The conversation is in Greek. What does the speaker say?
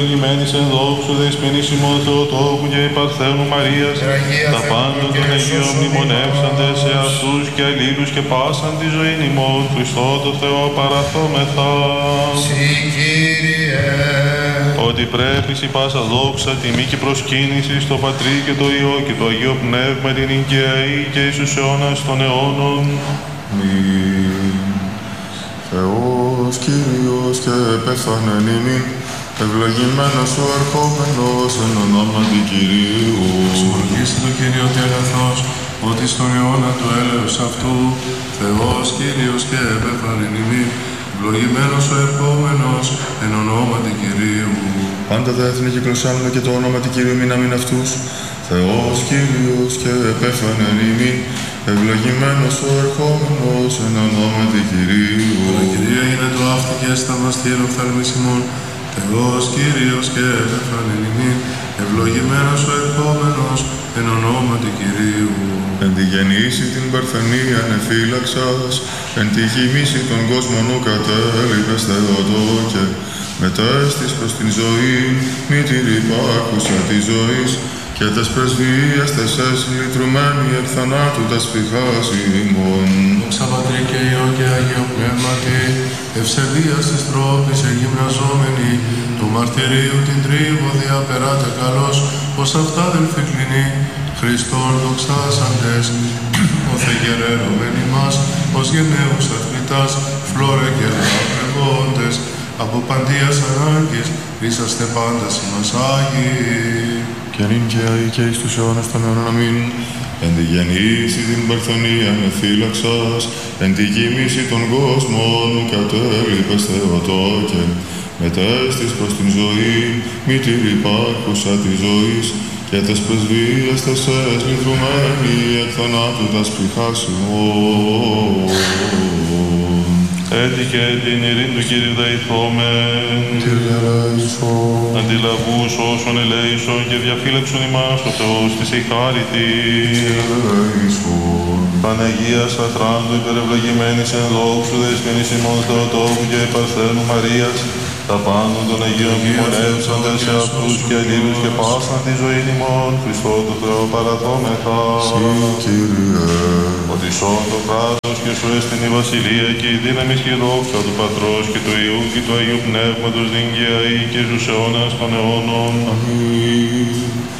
Λιμένης εν δόξου δεσποινής ημών Θεοτόκου και η Παρθένου Μαρίας, τα πάντα των Αγίων μνημονεύσαντες σε αυτούς και αλλήλους και πάσαν τη ζωή ημών, Χριστό το Θεό παραθόμεθα. Συ Κύριε, ότι πρέπει η πάσα δόξα, τιμή και προσκύνηση στο Πατρί και το Υιό και το Αγίο Πνεύμα την οικιαή και εις τους αιώνας των αιώνων. Αμήν. Θεός Κύριος και πέθανεν ημίν, ευλογημένος ο ερχόμενος εν ονόματι Κυρίου. Συμμορφήστε το Κύριο και αγαθός, ότι στον αιώνα του έλεος αυτού, Θεός Κύριος και πέθανεν ημίν, ευλογημένος ο ερχόμενος εν ονόματι Κυρίου. Πάντα τα έθνη κυκλωσάμενο και το όνομα του Κυρίου μην αμήν αυτούς. Θεός Κύριος και πέθανεν ημίν, ευλογημένος ο ερχόμενος εν ονόματι Κυρίου. Τώρα Κυρία είναι το αύτη και σταυμαστήριο φθαλμισιμών. Θεός Κύριος και πέθανεν ημίν, ευλογημένος ο ερχόμενος εν ονόματι Κυρίου. Εν τη γεννήση την παρθενίαν εφύλαξας, εν τη γυμίση των κόσμων ου κατέλειπες Θεοτόκε, μετέστης προς την ζωή, μήτηρ υπάρχουσα της ζωής, και τες πρεσβείες τες έσυ λυτρωμένοι εκ θανάτου τας πηχάς ημών. Δόξα Πατρί και Υιό και Αγίο Πνεύματι, ευσεβίας της τρόπης εγυμναζόμενη, του μαρτυρίου την τρίβο διαπεράτε καλώς, πως αυτά δεν φυκλινεί, Χριστόν δοξάσαντες, ο θεγερέρωμεν ημάς, ως γενναίους αθλητάς, φλόρε και λαμπρευόντες, από παντίας ανάγκης, είσαστε πάντα ημάς Άγιοι. Και νυν και αεί και εις τους αιώνας των αιώνων αμήν. Εν τη γεννήση την παρθενίαν εφύλαξας, εν τη γυμίση των κόσμων ου κατέλειπες Θεοτόκε, μετέστης προς την ζωή, μήτηρ υπάρχουσα της ζωής, και τες πρεσβείες τες εσλυθρωμένοι εκ θανάτου τας πηχάς ημών. Έτυχε την ειρήνη του Κύριου δεηθόμεν. Κύριε ελέησον. Αντιλαβούς όσων ελέησον και διαφύλαξον ημάς ο Θεός της ηχάρητη. Κύριε ελέησον. Παναγία Σαθράντου υπερευλογημένης εν δόξου δεσποινής ημών Θεοτόκου και Παρθένου Μαρίας, τα πάντα των Αγίων μνημονεύσαντες σε αυτούς και αλλήλους και πάσαν τη ζωή ημών, Χριστό το Θεό παραθόμεθα. Συ Κύριε. Ότι σών το κράτος και σου έστειν η βασιλεία και η δύναμη και η δόξα του Πατρός και του Υιού και του Αγίου Πνεύματος νυν και αεί και στους αιώνας των αιώνων. Αμήν.